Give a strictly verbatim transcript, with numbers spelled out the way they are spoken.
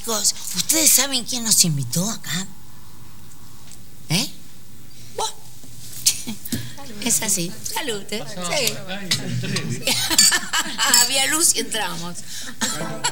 chicos, ¿ustedes saben quién nos invitó acá? ¿Eh? Buah. Es así. Salud, ¿eh? Sí. Había luz y entramos.